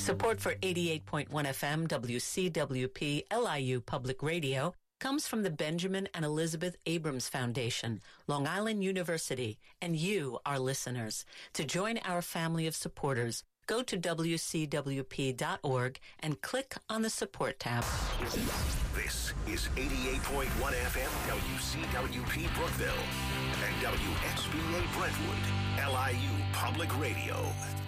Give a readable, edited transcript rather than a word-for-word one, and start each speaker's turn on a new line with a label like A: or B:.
A: Support for 88.1 FM WCWP LIU Public Radio comes from the Benjamin and Elizabeth Abrams Foundation, Long Island University, and you, our listeners. To join our family of supporters, go to WCWP.org and click on the support tab.
B: This is 88.1 FM WCWP Brookville and WXBA Brentwood, LIU Public Radio.